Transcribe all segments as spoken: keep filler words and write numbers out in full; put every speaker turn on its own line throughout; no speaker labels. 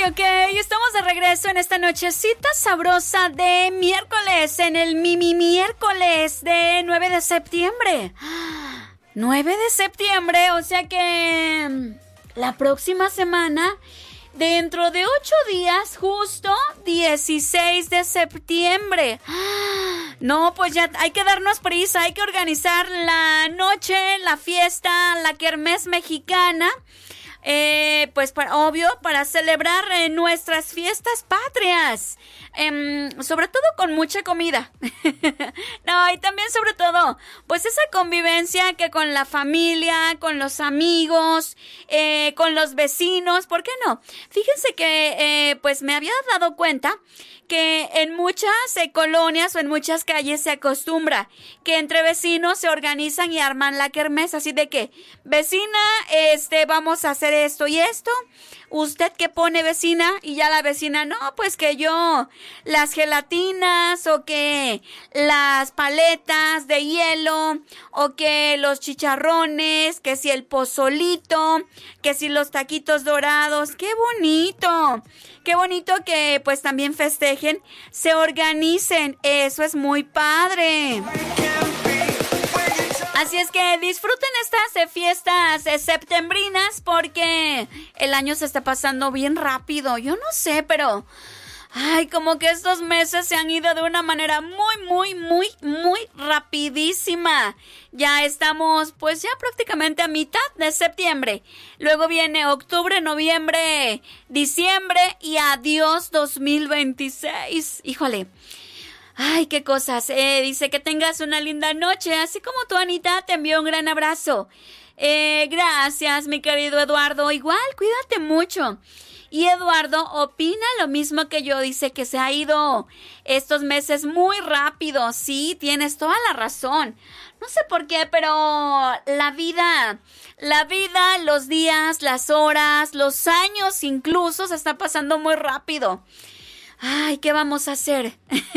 ok, estamos de regreso en esta nochecita sabrosa de miércoles, en el Mimi miércoles de nueve de septiembre. nueve de septiembre, o sea que la próxima semana, dentro de ocho días, justo dieciséis de septiembre. No, pues ya hay que darnos prisa, hay que organizar la noche, la fiesta, la kermés mexicana. Eh, pues para, obvio, para celebrar eh, nuestras fiestas patrias, eh, sobre todo con mucha comida. No, y también sobre todo, pues esa convivencia que con la familia, con los amigos, eh, con los vecinos, ¿por qué no? Fíjense que eh, pues me había dado cuenta que en muchas eh, colonias o en muchas calles se acostumbra que entre vecinos se organizan y arman la kermés, así de que, vecina, este, vamos a hacer esto y esto, ¿usted qué pone, vecina? Y ya la vecina, no, pues que yo, las gelatinas, o que las paletas de hielo, o que los chicharrones, que si el pozolito, que si los taquitos dorados. ¡Qué bonito! Qué bonito que pues también festejen, se organicen, eso es muy padre. Así es que disfruten estas eh, fiestas eh, septembrinas, porque el año se está pasando bien rápido. Yo no sé, pero ay, como que estos meses se han ido de una manera muy, muy, muy, muy rapidísima. Ya estamos pues ya prácticamente a mitad de septiembre. Luego viene octubre, noviembre, diciembre y adiós dos mil veintiséis. Híjole. Ay, qué cosas. Eh, dice que tengas una linda noche. Así como tú, Anita, te envío un gran abrazo. Eh, gracias, mi querido Eduardo. Igual, cuídate mucho. Y Eduardo opina lo mismo que yo. Dice que se ha ido estos meses muy rápido. Sí, tienes toda la razón. No sé por qué, pero la vida, la vida, los días, las horas, los años incluso se está pasando muy rápido. Ay, ¿qué vamos a hacer?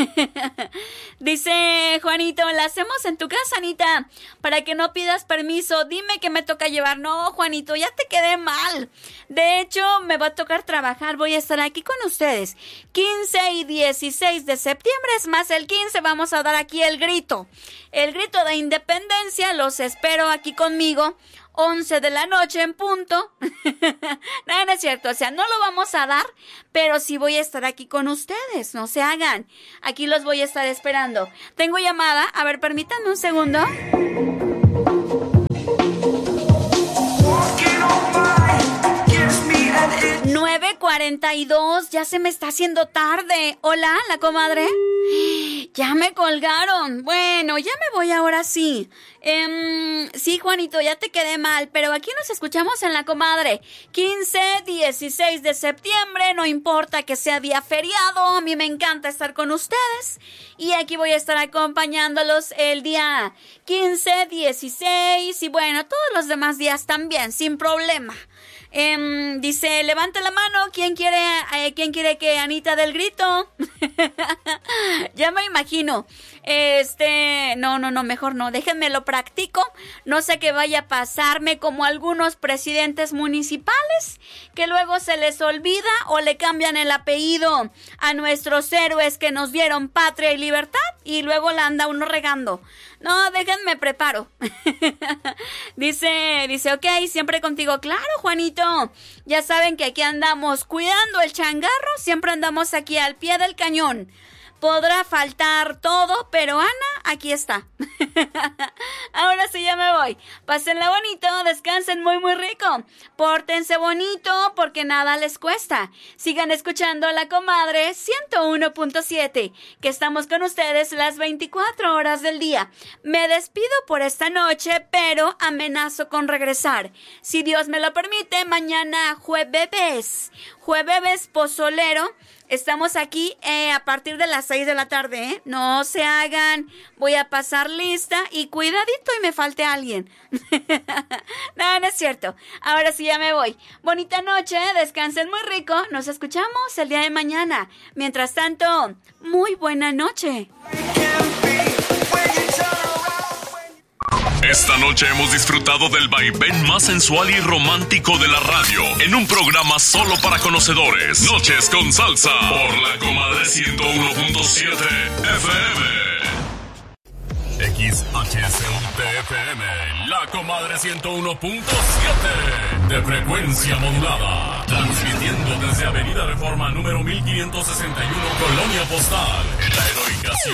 Dice Juanito, la hacemos en tu casa, Anita, para que no pidas permiso. Dime que me toca llevar. No, Juanito, ya te quedé mal. De hecho, me va a tocar trabajar. Voy a estar aquí con ustedes. quince y dieciséis de septiembre, es más, el quince vamos a dar aquí el grito. El grito de independencia. Los espero aquí conmigo. once de la noche en punto. No, no es cierto, o sea, no lo vamos a dar, pero sí voy a estar aquí con ustedes, no se hagan. Aquí los voy a estar esperando. Tengo llamada, a ver, permítanme un segundo. nueve cuarenta y dos, ya se me está haciendo tarde. Hola, la comadre. Ya me colgaron. Bueno, ya me voy ahora sí. Um, sí, Juanito, ya te quedé mal, pero aquí nos escuchamos en la comadre. quince, dieciséis de septiembre, no importa que sea día feriado, a mí me encanta estar con ustedes. Y aquí voy a estar acompañándolos el día quince, dieciséis y bueno, todos los demás días también, sin problema. Um, dice, levante la mano, ¿quién quiere, eh, quién quiere que Anita dé el grito? Ya me imagino. Este, no, no, no, mejor no, déjenme lo practico. No sé qué vaya a pasarme como algunos presidentes municipales, que luego se les olvida o le cambian el apellido a nuestros héroes que nos dieron patria y libertad y luego la anda uno regando. No, déjenme preparo. Dice, dice, ok, siempre contigo. Claro, Juanito. Ya saben que aquí andamos cuidando el changarro. Siempre andamos aquí al pie del cañón. Podrá faltar todo, pero Ana, aquí está. Ahora sí ya me voy. Pásenla bonito, descansen muy muy rico. Pórtense bonito porque nada les cuesta. Sigan escuchando a la comadre ciento uno punto siete, que estamos con ustedes las veinticuatro horas del día. Me despido por esta noche, pero amenazo con regresar. Si Dios me lo permite, mañana jueves, jueves pozolero. Estamos aquí eh, a partir de las seis de la tarde, ¿eh? No se hagan, voy a pasar lista y cuidadito y me falte alguien. No, no es cierto. Ahora sí ya me voy. Bonita noche, descansen muy rico. Nos escuchamos el día de mañana. Mientras tanto, muy buena noche.
Esta noche hemos disfrutado del vaivén más sensual y romántico de la radio en un programa solo para conocedores. Noches con salsa por la Comadre ciento uno punto siete F M. X H C U T F M, la Comadre ciento uno punto siete de frecuencia modulada, transmitiendo desde Avenida Reforma número mil quinientos sesenta y uno, Colonia Postal, en la heroica ciudad